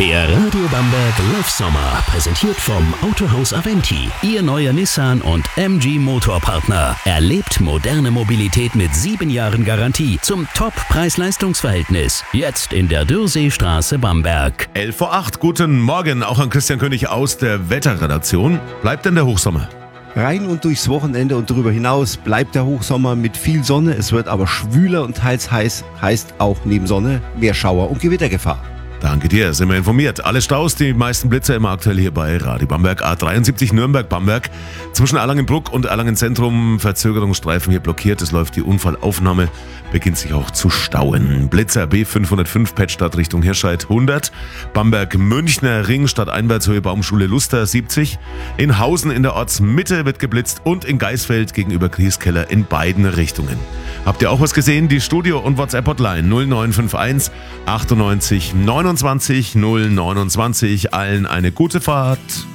Der Radio Bamberg Love Sommer, präsentiert vom Autohaus Aventi. Ihr neuer Nissan und MG Motorpartner. Erlebt moderne Mobilität mit 7 Jahren Garantie zum Top-Preis-Leistungs-Verhältnis. Jetzt in der Dürrseestraße Bamberg. 11 vor 8, guten Morgen, auch an Christian König aus der Wetterredaktion. Bleibt denn der Hochsommer? Rein und durchs Wochenende und darüber hinaus bleibt der Hochsommer mit viel Sonne. Es wird aber schwüler und teils heiß, heißt auch neben Sonne mehr Schauer- und Gewittergefahr. Danke dir, sind wir informiert. Alle Staus, die meisten Blitzer immer aktuell hier bei Radio Bamberg. A73 Nürnberg-Bamberg. Zwischen Erlangen-Bruck und Erlangen-Zentrum Verzögerungsstreifen hier blockiert. Es läuft die Unfallaufnahme, beginnt sich auch zu stauen. Blitzer B505 Pettstadt Richtung Hirscheid 100. Bamberg-Münchner Ring stadteinwärtshöhe Baumschule Luster 70. In Hausen in der Ortsmitte wird geblitzt und in Geisfeld gegenüber Grieskeller in beiden Richtungen. Habt ihr auch was gesehen? Die Studio- und WhatsApp-Hotline 0951 98 29 029. Allen eine gute Fahrt.